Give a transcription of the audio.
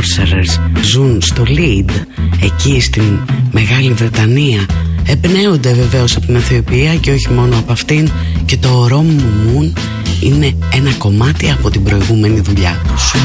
Sorcerers ζουν στο Lead, εκεί στην Μεγάλη Βρετανία. Εμπνέονται βεβαίως από την Αιθιοπία και όχι μόνο από αυτήν, και το Oromo Moon είναι ένα κομμάτι από την προηγούμενη δουλειά τους.